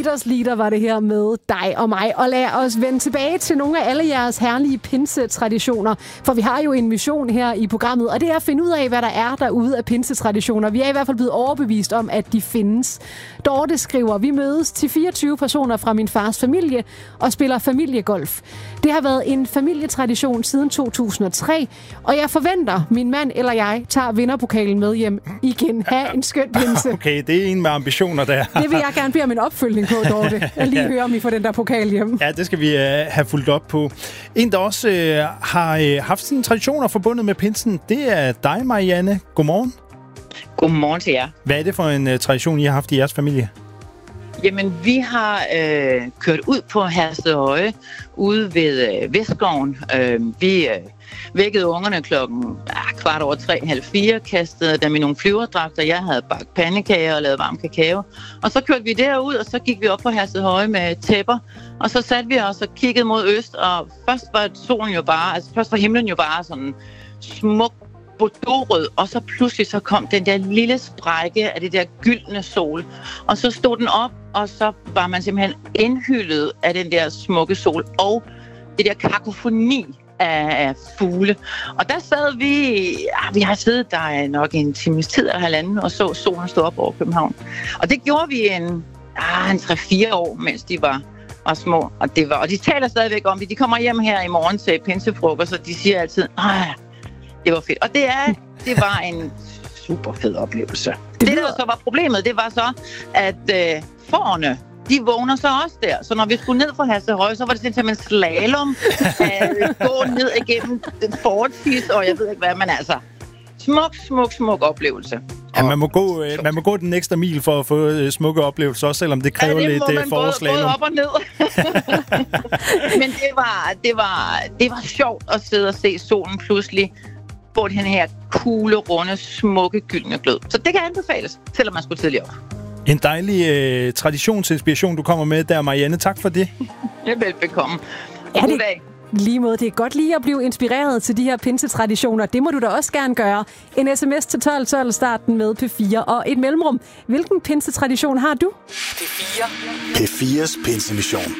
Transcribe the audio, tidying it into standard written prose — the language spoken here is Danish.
Leader var det her med dig og mig. Og lad os vende tilbage til nogle af alle jeres herlige pinsetraditioner. For vi har jo en mission her i programmet, og det er at finde ud af, hvad der er derude af pinsetraditioner. Vi er i hvert fald blevet overbevist om, at de findes. Dorte skriver, vi mødes til 24 personer fra min fars familie og spiller familiegolf. Det har været en familietradition siden 2003, og jeg forventer, min mand eller jeg tager vinderpokalen med hjem igen. Ha' en skøn pinse. Okay, det er en med ambitioner der. Det vil jeg gerne bede om en opfølgning på, Dorte. Jeg lige høre, om I får den der pokal hjem. Ja, det skal vi have fulgt op på. En, der også har haft sine traditioner forbundet med pinsen, det er dig, Marianne. Godmorgen. Godmorgen til jer. Hvad er det for en tradition, I har haft i jeres familie? Jamen, vi har kørt ud på Herstedhøje ude ved Vestgården. Vi vækkede ungerne klokken 3:15, kastede dem i nogle flyverdragter. Jeg havde bagt pandekager og lavet varm kakao. Og så kørte vi derud, og så gik vi op på Herstedhøje med tæpper. Og så satte vi os og kiggede mod øst, og først var solen jo bare, først var himlen jo bare sådan smuk bordeauxrød, og så pludselig så kom den der lille sprække af det der gyldne sol. Og så stod den op, og så var man simpelthen indhyllet af den der smukke sol, og det der kakofoni af fugle. Og der sad vi har siddet der nok en times tid eller halvanden, og så solen stå op over København. Og det gjorde vi en 3-4 år, mens de var små. Og de taler stadigvæk om det. De kommer hjem her i morgen til pinsefrokost, og de siger altid, det var fedt. Og det var en super fed oplevelse. Det der så var problemet, det var så, at fårene, de vågner så også der. Så når vi skulle ned fra Herstedhøje, så var det simpelthen en slalom at gå ned igennem den fortis, og jeg ved ikke hvad, men altså, smuk oplevelse. Ja, man må gå den ekstra mil for at få smukke oplevelser, også selvom det kræver lidt forårsslalom. Både op og ned. Men det var sjovt at sidde og se solen pludselig på den her kugle, runde, smukke, gyldne glød. Så det kan anbefales, selvom man skulle tidligere op. En dejlig traditionsinspiration, du kommer med der, Marianne. Tak for det. Ja, velbekomme. Og god dag. Lige måde. Det er godt lige at blive inspireret til de her pinsetraditioner. Det må du da også gerne gøre. En sms til 1212, starten med P4 og et mellemrum. Hvilken pinsetradition har du? P4's pinsemission.